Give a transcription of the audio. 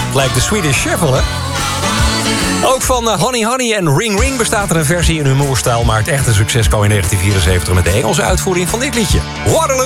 Het lijkt de Swedish Shuffle, hè? Ook van Honey Honey en Ring Ring bestaat er een versie in humorstijl, maar het echte succes kwam in 1974 met de Engelse uitvoering van dit liedje. Waterloo!